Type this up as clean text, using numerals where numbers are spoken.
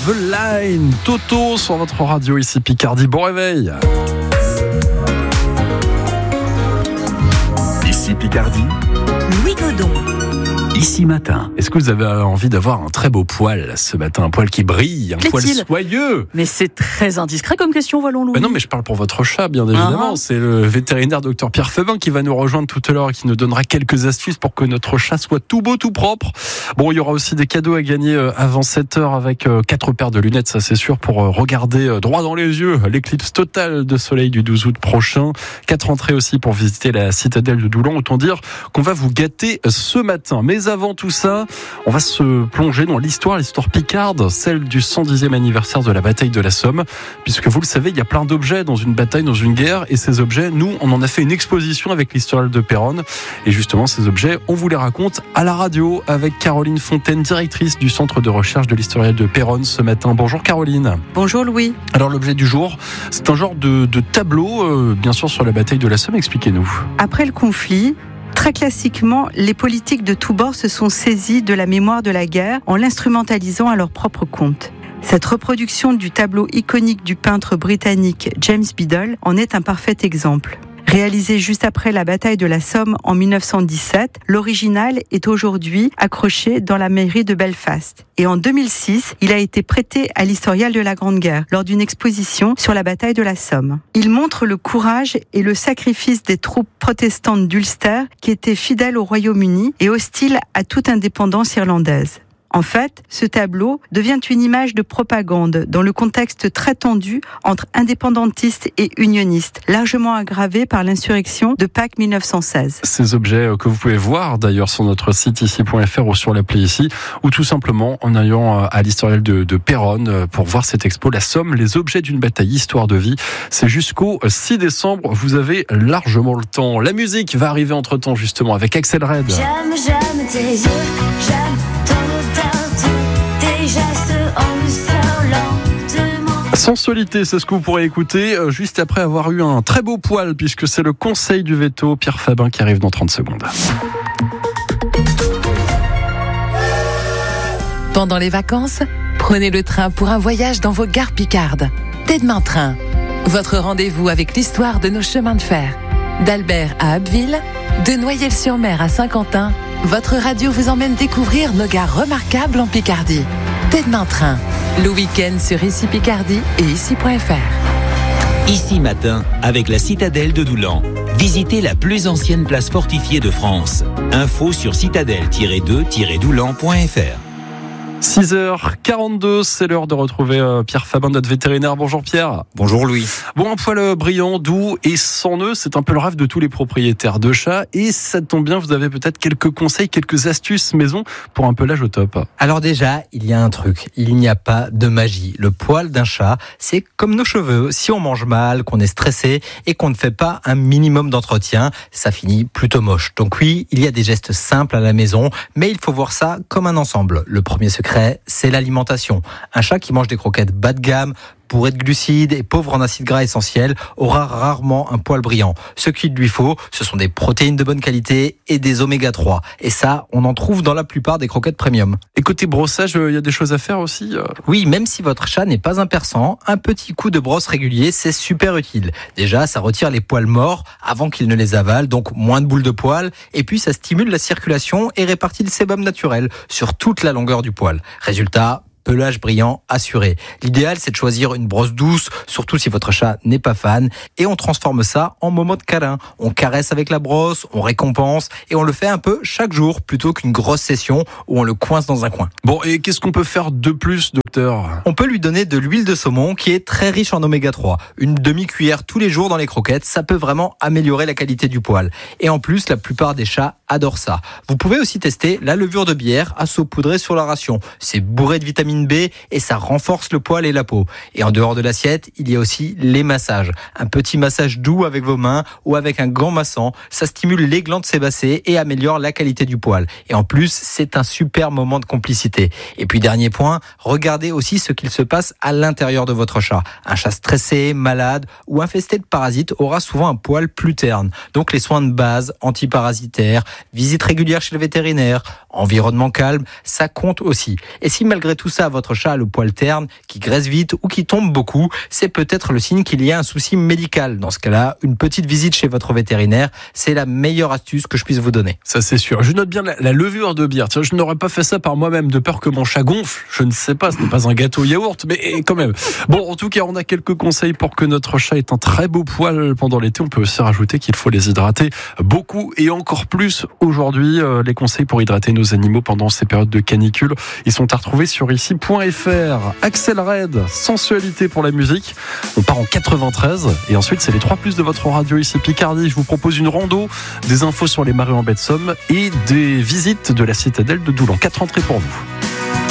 The Line. Toto sur votre radio, ici Picardie. Bon réveil. Ici Picardie. Louis Godon. Ici matin. Est-ce que vous avez envie d'avoir un très beau poil ce matin? Un poil qui brille, un poil soyeux? Mais c'est très indiscret comme question, voyons Louis. Non, mais je parle pour votre chat, bien évidemment. C'est le vétérinaire docteur Pierre Febin qui va nous rejoindre tout à l'heure et qui nous donnera quelques astuces pour que notre chat soit tout beau, tout propre. Bon, il y aura aussi des cadeaux à gagner avant 7h avec 4 paires de lunettes, ça c'est sûr, pour regarder droit dans les yeux l'éclipse totale de soleil du 12 août prochain. 4 entrées aussi pour visiter la citadelle de Doulan. Autant dire qu'on va vous gâter ce matin. Mais avant tout ça, on va se plonger dans l'histoire picarde, celle du 110e anniversaire de la bataille de la Somme, puisque vous le savez, il y a plein d'objets dans une bataille, dans une guerre, et ces objets, nous, on en a fait une exposition avec l'historial de Péronne, et justement, ces objets, on vous les raconte à la radio avec Caroline Fontaine, directrice du centre de recherche de l'historial de Péronne ce matin. Bonjour Caroline. Bonjour Louis. Alors l'objet du jour, c'est un genre de tableau, bien sûr, sur la bataille de la Somme, expliquez-nous. Après le conflit, très classiquement, les politiques de tous bords se sont saisis de la mémoire de la guerre en l'instrumentalisant à leur propre compte. Cette reproduction du tableau iconique du peintre britannique James Biddle en est un parfait exemple. Réalisé juste après la bataille de la Somme en 1917, l'original est aujourd'hui accroché dans la mairie de Belfast. Et en 2006, il a été prêté à l'historial de la Grande Guerre lors d'une exposition sur la bataille de la Somme. Il montre le courage et le sacrifice des troupes protestantes d'Ulster qui étaient fidèles au Royaume-Uni et hostiles à toute indépendance irlandaise. En fait, ce tableau devient une image de propagande dans le contexte très tendu entre indépendantistes et unionistes, largement aggravé par l'insurrection de Pâques 1916. Ces objets que vous pouvez voir d'ailleurs sur notre site ici.fr ou sur l'appli ici, ou tout simplement en allant à l'historial de Péronne pour voir cette expo, la Somme, les objets d'une bataille, histoire de vie. C'est jusqu'au 6 décembre, vous avez largement le temps. La musique va arriver entre-temps justement avec Axel Red. J'aime tes yeux, j'aime ton odeur, tes gestes en douceur lentement. Sensualité, c'est ce que vous pourrez écouter juste après avoir eu un très beau poil, puisque c'est le conseil du veto, Pierre Fabin, qui arrive dans 30 secondes. Pendant les vacances, prenez le train pour un voyage dans vos gares picardes. Dès demain train, votre rendez-vous avec l'histoire de nos chemins de fer. D'Albert à Abbeville, de Noyelles-sur-Mer à Saint-Quentin, votre radio vous emmène découvrir nos gares remarquables en Picardie. Dès demain train, le week-end sur Ici Picardie et ici.fr. Ici matin, avec la citadelle de Doulan. Visitez la plus ancienne place fortifiée de France. Info sur citadelle-2-doulan.fr. 6h42, c'est l'heure de retrouver Pierre Fabin, notre vétérinaire. Bonjour Pierre. Bonjour Louis. Bon, un poil brillant, doux et sans nœud, c'est un peu le rêve de tous les propriétaires de chats. Et ça tombe bien, vous avez peut-être quelques conseils, quelques astuces maison pour un pelage au top. Alors déjà, il y a un truc, il n'y a pas de magie. Le poil d'un chat, c'est comme nos cheveux. Si on mange mal, qu'on est stressé et qu'on ne fait pas un minimum d'entretien, ça finit plutôt moche. Donc oui, il y a des gestes simples à la maison, mais il faut voir ça comme un ensemble. Le premier secret, c'est l'alimentation. Un chat qui mange des croquettes bas de gamme, bourré de glucides et pauvre en acides gras essentiels, aura rarement un poil brillant. Ce qu'il lui faut, ce sont des protéines de bonne qualité et des oméga 3. Et ça, on en trouve dans la plupart des croquettes premium. Et côté brossage, il y a des choses à faire aussi Oui, même si votre chat n'est pas un persan, un petit coup de brosse régulier, c'est super utile. Déjà, ça retire les poils morts avant qu'ils ne les avalent, donc moins de boules de poils. Et puis, ça stimule la circulation et répartit le sébum naturel sur toute la longueur du poil. Résultat, pelage brillant assuré. L'idéal, c'est de choisir une brosse douce, surtout si votre chat n'est pas fan, et on transforme ça en moment de câlin. On caresse avec la brosse, on récompense, et on le fait un peu chaque jour, plutôt qu'une grosse session où on le coince dans un coin. Bon, et qu'est-ce qu'on peut faire de plus, docteur ? On peut lui donner de l'huile de saumon qui est très riche en oméga 3. Une demi-cuillère tous les jours dans les croquettes, ça peut vraiment améliorer la qualité du poil. Et en plus, la plupart des chats adorent ça. Vous pouvez aussi tester la levure de bière à saupoudrer sur la ration. C'est bourré de vitamine B et ça renforce le poil et la peau. Et en dehors de l'assiette, il y a aussi les massages. Un petit massage doux avec vos mains ou avec un gant massant, ça stimule les glandes sébacées et améliore la qualité du poil. Et en plus, c'est un super moment de complicité. Et puis dernier point, regardez aussi ce qu'il se passe à l'intérieur de votre chat. Un chat stressé, malade ou infesté de parasites aura souvent un poil plus terne. Donc les soins de base, antiparasitaires, visite régulière chez le vétérinaire, Environnement calme, ça compte aussi. Et si malgré tout ça, votre chat a le poil terne, qui graisse vite ou qui tombe beaucoup, c'est peut-être le signe qu'il y a un souci médical. Dans ce cas-là, une petite visite chez votre vétérinaire, c'est la meilleure astuce que je puisse vous donner. Ça, c'est sûr. Je note bien la levure de bière. Tiens, je n'aurais pas fait ça par moi-même de peur que mon chat gonfle. Je ne sais pas, ce n'est pas un gâteau yaourt, mais quand même. Bon, en tout cas, on a quelques conseils pour que notre chat ait un très beau poil pendant l'été. On peut aussi rajouter qu'il faut les hydrater beaucoup et encore plus aujourd'hui. Les conseils pour hydrater nos animaux pendant ces périodes de canicule, ils sont à retrouver sur ici.fr. Axel Red, sensualité pour la musique. On part en 93 et ensuite c'est les 3+ de votre radio ici Picardie. Je vous propose une rando, des infos sur les marées en baie de Somme et des visites de la citadelle de Doulan. 4 entrées pour vous.